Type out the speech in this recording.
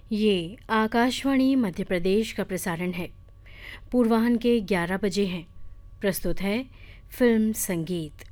ये आकाशवाणी मध्य प्रदेश का प्रसारण है। पूर्वाह्न के 11 बजे हैं। प्रस्तुत है फिल्म संगीत।